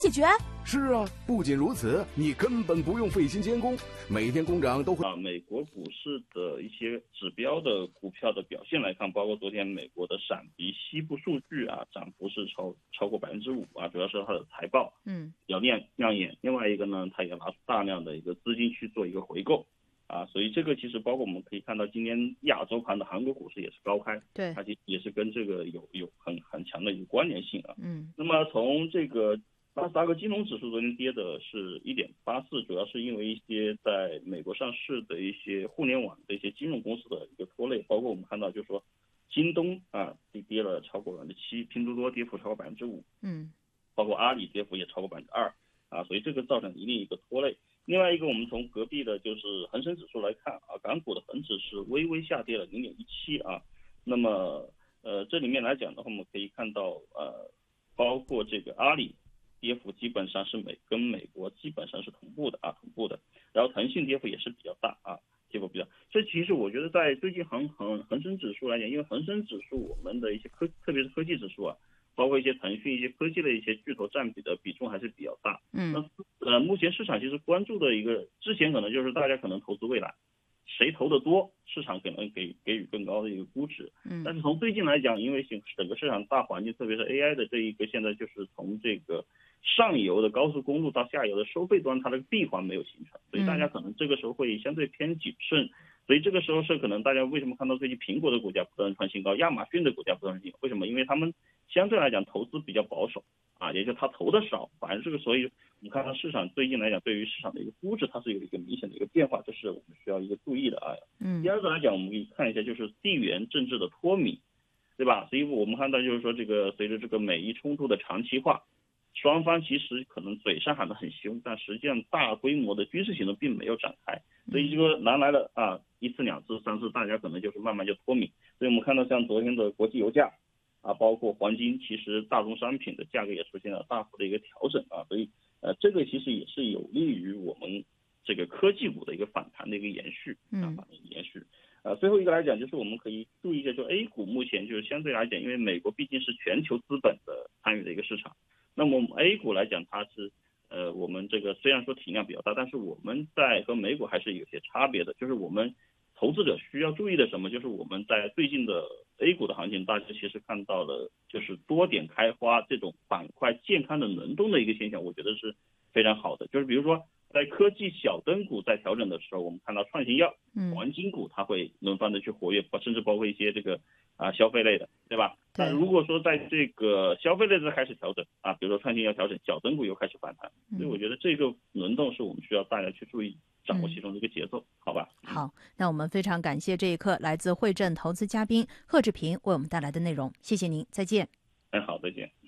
解决？ 是啊，不仅如此，你根本不用费心监工，每天工长都会美国股市的一些指标的股票的表现来看，包括昨天美国的闪迪西部数据涨幅是超过5%主要是它的财报比较亮眼。另外一个呢，它也拿出大量的一个资金去做一个回购所以这个其实包括我们可以看到今天亚洲盘的韩国股市也是高开， 对， 它也是跟这个有很强的一个关联性那么从这个纳斯达克金融指数昨天跌的是1.84，主要是因为一些在美国上市的一些互联网的一些金融公司的一个拖累，包括我们看到就是说京东跌了超过7%，拼多多跌幅超过5%，包括阿里跌幅也超过2%所以这个造成一定一个拖累。另外一个我们从隔壁的就是恒生指数来看港股的恒指是微微下跌了0.17那么这里面来讲的话，我们可以看到包括这个阿里跌幅基本上是跟美国基本上是同步的，然后腾讯跌幅也是比较大跌幅比较。这其实我觉得在最近恒生指数来讲，因为恒生指数我们的一些特别是科技指数包括一些腾讯一些科技的一些巨头占比的比重还是比较大。那目前市场其实关注的一个之前可能就是大家可能投资未来，谁投的多，市场可能给予更高的一个估值。但是从最近来讲，因为整个市场大环境，特别是 AI 的这一个现在就是从这个上游的高速公路到下游的收费端，它的闭环没有形成，所以大家可能这个时候会相对偏谨慎。所以这个时候是可能大家为什么看到最近苹果的股价不断创新高，亚马逊的股价不断创新高？为什么？因为他们相对来讲投资比较保守也就是他投的少，反正这个所以我们看到市场最近来讲对于市场的一个估值它是有一个明显的一个变化，这是我们需要一个注意的第二个来讲，我们可以看一下就是地缘政治的脱敏，对吧？所以我们看到就是说这个随着这个美伊冲突的长期化，双方其实可能嘴上喊得很凶，但实际上大规模的军事行动并没有展开，所以这个难来了1次2次3次，大家可能就是慢慢就脱敏。所以我们看到像昨天的国际油价包括黄金，其实大宗商品的价格也出现了大幅的一个调整所以这个其实也是有利于我们这个科技股的一个反弹的一个延续最后一个来讲就是我们可以注意一下，就 A 股目前就是相对来讲，因为美国毕竟是全球资本的参与的一个市场，那么我们 A 股来讲它是我们这个虽然说体量比较大，但是我们在和美股还是有些差别的，就是我们投资者需要注意的什么，就是我们在最近的 A 股的行情，大家其实看到了就是多点开花，这种板块健康的轮动的一个现象，我觉得是非常好的。就是比如说在科技小灯股在调整的时候，我们看到创新药、黄金股它会轮番的去活跃，甚至包括一些这个消费类的，对吧？那如果说在这个消费类的开始调整比如说创新药调整，小灯股又开始反弹，所以我觉得这个轮动是我们需要大家去注意掌握其中的一个节奏，好吧？ 好，那我们非常感谢这一刻来自汇证投资嘉宾贺志平为我们带来的内容，谢谢您，再见。 好，再见。